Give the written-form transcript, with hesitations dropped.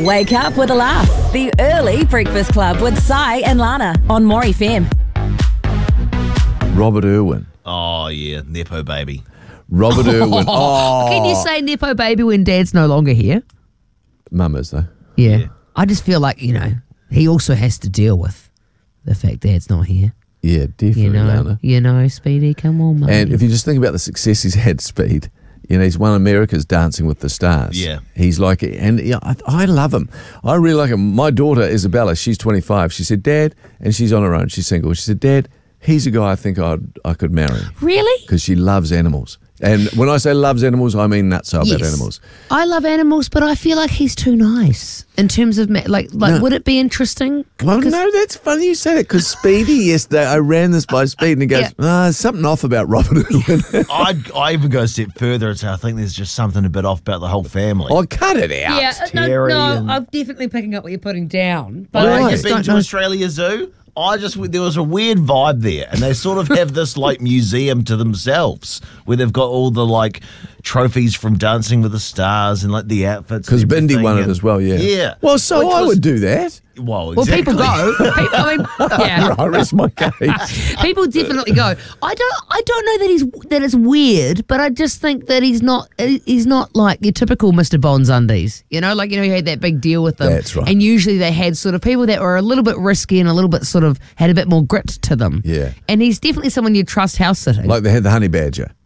Wake up with a laugh. The Early Breakfast Club with Sai and Lana on More FM. Robert Irwin. Oh, yeah, Nepo baby. Robert Irwin. Oh, Can you say Nepo baby when Dad's no longer here? Mum is, though. Yeah. I just feel like, he also has to deal with the fact Dad's not here. Yeah, definitely, Lana. Speedy, come on, mate. And if you just think about the success he's had, Speed, he's won America's Dancing with the Stars. Yeah. He's like, I love him. I really like him. My daughter, Isabella, she's 25. She said, Dad, and she's on her own. She's single. She said, Dad, he's a guy I think I could marry. Really? Because she loves animals. And when I say loves animals, I mean nuts about animals. I love animals, but I feel like he's too nice in terms of, would it be interesting? Well, no, that's funny you say that because Speedy yesterday, I ran this by Speed and he goes, there's something off about Robert Irwin. I even go a step further and say I think there's just something a bit off about the whole family. Oh, cut it out. Yeah, Terry I'm definitely picking up what you're putting down. But Well, I you've just been don't to know. Australia Zoo? There was a weird vibe there, and they sort of have this museum to themselves where they've got all the trophies from Dancing with the Stars and the outfits. Because Bindi won it as well, yeah. Yeah. Well, so I would do that. Well, Well, exactly. people go. I rest my case. People definitely go. I don't know that it's weird, but I just think that he's not like your typical Mr. Bonds undies. He had that big deal with them. That's right. And usually they had sort of people that were a little bit risky and a little bit sort of had a bit more grit to them. Yeah. And he's definitely someone you trust house sitting. Like they had the honey badger.